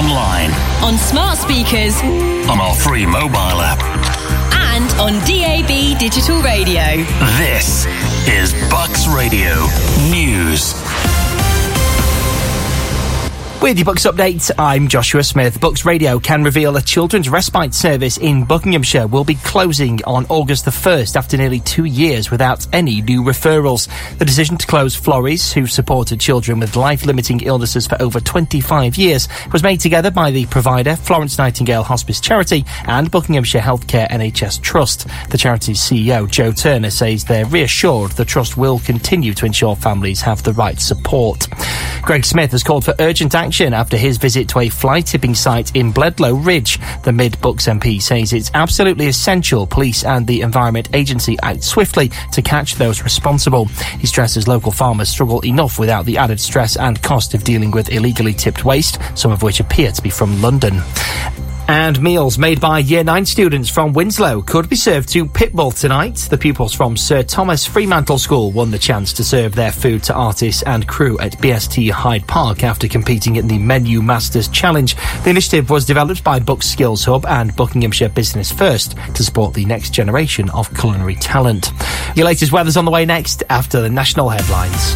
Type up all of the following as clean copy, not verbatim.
online, on smart speakers, on our free mobile app, and on DAB digital radio. This is Bucks Radio News. With your Bucks update, I'm Joshua Smith. Bucks Radio can reveal a children's respite service in Buckinghamshire will be closing on August the 1st after nearly 2 years without any new referrals. The decision to close Florries, who've supported children with life-limiting illnesses for over 25 years, was made together by the provider, Florence Nightingale Hospice Charity, and Buckinghamshire Healthcare NHS Trust. The charity's CEO, Joe Turner, says they're reassured the trust will continue to ensure families have the right support. Greg Smith has called for urgent action after his visit to a fly tipping site in Bledlow Ridge. The Mid-Bucks MP says it's absolutely essential police and the Environment Agency act swiftly to catch those responsible. He stresses local farmers struggle enough without the added stress and cost of dealing with illegally tipped waste, some of which appear to be from London. And meals made by Year 9 students from Winslow could be served to Pitbull tonight. The pupils from Sir Thomas Fremantle School won the chance to serve their food to artists and crew at BST Hyde Park after competing in the Menu Masters Challenge. The initiative was developed by Bucks Skills Hub and Buckinghamshire Business First to support the next generation of culinary talent. Your latest weather's on the way next after the national headlines.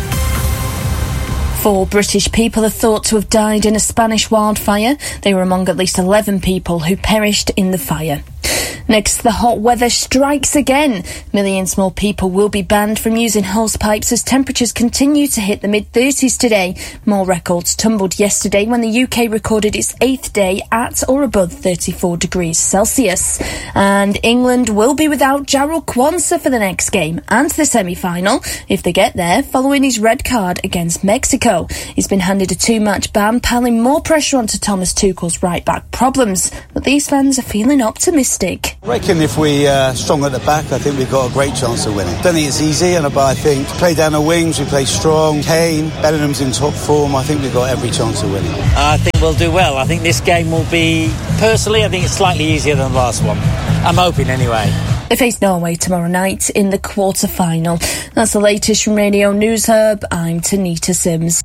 4 British people are thought to have died in a Spanish wildfire. They were among at least 11 people who perished in the fire. Next, the hot weather strikes again. Millions more people will be banned from using hose pipes as temperatures continue to hit the mid-30s today. More records tumbled yesterday when the UK recorded its 8th day at or above 34 degrees Celsius. And England will be without Jarrell Quansah for the next game and the semi-final, if they get there, following his red card against Mexico. He's been handed a 2-match ban, piling more pressure onto Thomas Tuchel's right-back problems. But these fans are feeling optimistic. I reckon if we strong at the back, I think we've got a great chance of winning. Don't think it's easy, but I think play down the wings, we play strong. Kane, Bellingham's in top form. I think we've got every chance of winning. I think we'll do well. I think this game will be, personally, I think it's slightly easier than the last one. I'm hoping anyway. They face Norway tomorrow night in the quarter-final. That's the latest from Radio News Hub. I'm Tanita Sims.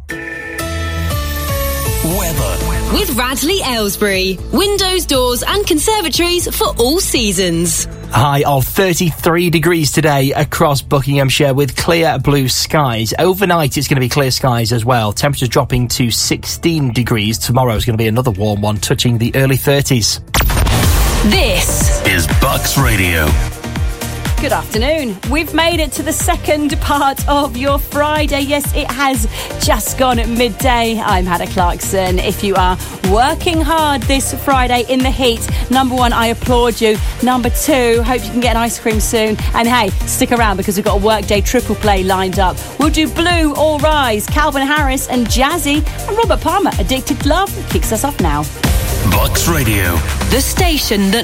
Weather. With Radley Aylesbury. Windows, doors and conservatories for all seasons. High of 33 degrees today across Buckinghamshire with clear blue skies. Overnight it's going to be clear skies as well. Temperatures dropping to 16 degrees. Tomorrow is going to be another warm one, touching the early 30s. This is Bucks Radio. Good afternoon. We've made it to the second part of your Friday. Yes, it has just gone at midday. I'm Hannah Clarkson. If you are working hard this Friday in the heat, number 1, I applaud you. Number 2, hope you can get an ice cream soon. And hey, stick around because we've got a workday triple play lined up. We'll do Blue or Rise, Calvin Harris and Jazzy, and Robert Palmer, Addicted Love, kicks us off now. Bucks Radio. The station that